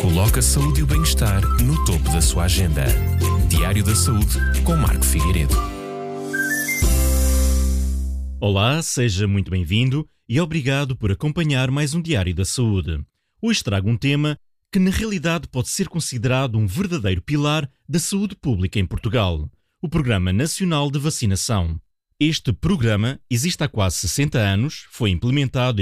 Coloca a saúde e o bem-estar no topo da sua agenda. Diário da Saúde com Marco Figueiredo. Olá, seja muito bem-vindo e obrigado por acompanhar mais um Diário da Saúde. Hoje trago um tema que na realidade pode ser considerado um verdadeiro pilar da saúde pública em Portugal: o Programa Nacional de Vacinação. Este programa existe há quase 60 anos, foi implementado em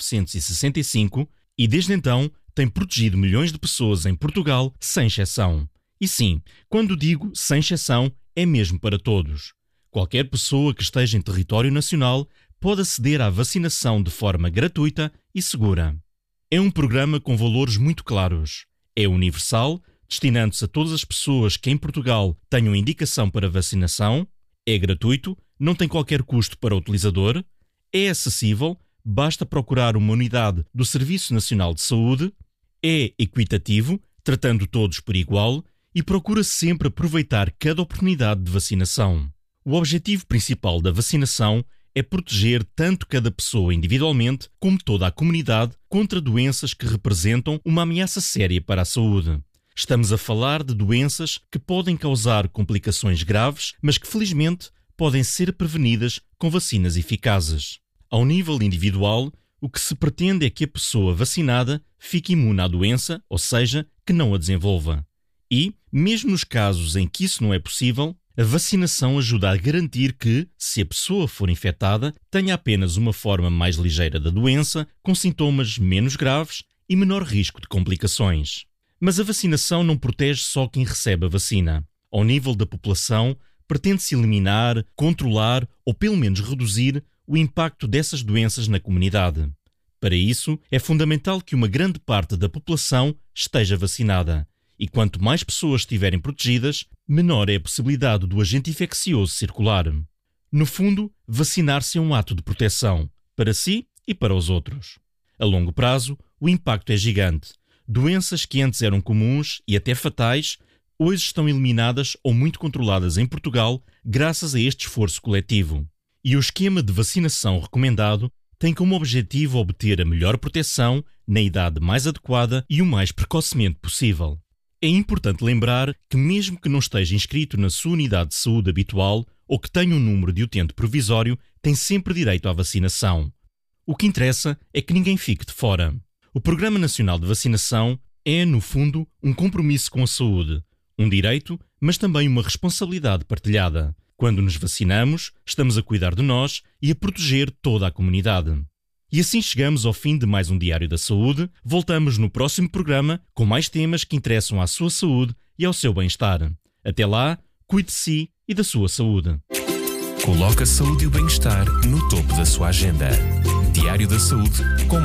1965 e desde então tem protegido milhões de pessoas em Portugal sem exceção. E sim, quando digo sem exceção, é mesmo para todos. Qualquer pessoa que esteja em território nacional pode aceder à vacinação de forma gratuita e segura. É um programa com valores muito claros. É universal, destinando-se a todas as pessoas que em Portugal tenham indicação para vacinação. É gratuito, não tem qualquer custo para o utilizador. É acessível, basta procurar uma unidade do Serviço Nacional de Saúde. É equitativo, tratando todos por igual, e procura sempre aproveitar cada oportunidade de vacinação. O objetivo principal da vacinação é proteger tanto cada pessoa individualmente como toda a comunidade contra doenças que representam uma ameaça séria para a saúde. Estamos a falar de doenças que podem causar complicações graves, mas que felizmente podem ser prevenidas com vacinas eficazes. Ao nível individual, o que se pretende é que a pessoa vacinada fique imune à doença, ou seja, que não a desenvolva. E, mesmo nos casos em que isso não é possível, a vacinação ajuda a garantir que, se a pessoa for infectada, tenha apenas uma forma mais ligeira da doença, com sintomas menos graves e menor risco de complicações. Mas a vacinação não protege só quem recebe a vacina. Ao nível da população, pretende-se eliminar, controlar ou pelo menos reduzir o impacto dessas doenças na comunidade. Para isso, é fundamental que uma grande parte da população esteja vacinada. E quanto mais pessoas estiverem protegidas, menor é a possibilidade do agente infeccioso circular. No fundo, vacinar-se é um ato de proteção, para si e para os outros. A longo prazo, o impacto é gigante. Doenças que antes eram comuns e até fatais, hoje estão eliminadas ou muito controladas em Portugal graças a este esforço coletivo. E o esquema de vacinação recomendado tem como objetivo obter a melhor proteção na idade mais adequada e o mais precocemente possível. É importante lembrar que mesmo que não esteja inscrito na sua unidade de saúde habitual ou que tenha um número de utente provisório, tem sempre direito à vacinação. O que interessa é que ninguém fique de fora. O Programa Nacional de Vacinação é, no fundo, um compromisso com a saúde, um direito, mas também uma responsabilidade partilhada. Quando nos vacinamos, estamos a cuidar de nós e a proteger toda a comunidade. E assim chegamos ao fim de mais um Diário da Saúde. Voltamos no próximo programa com mais temas que interessam à sua saúde e ao seu bem-estar. Até lá, cuide de si e da sua saúde. Coloca a saúde e o bem-estar no topo da sua agenda. Diário da Saúde com